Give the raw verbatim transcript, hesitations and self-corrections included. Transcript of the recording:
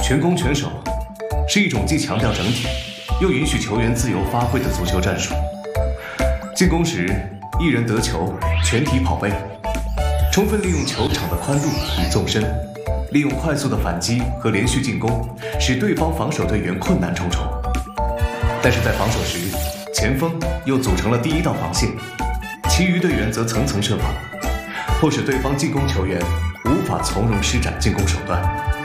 全攻全守是一种既强调整体，又允许球员自由发挥的足球战术。进攻时，一人得球，全体跑位，充分利用球场的宽度与纵深，利用快速的反击和连续进攻，使对方防守队员困难重重。但是在防守时，前锋又组成了第一道防线，其余队员则层层设防，迫使对方进攻球员无法从容施展进攻手段。